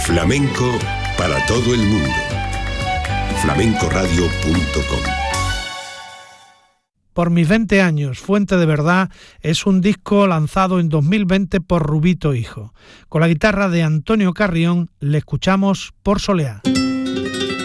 Flamenco para todo el mundo. flamencoradio.com. Por mis 20 años, Fuente de Verdad es un disco lanzado en 2020 por Rubito Hijo. Con la guitarra de Antonio Carrión le escuchamos Por Soleá.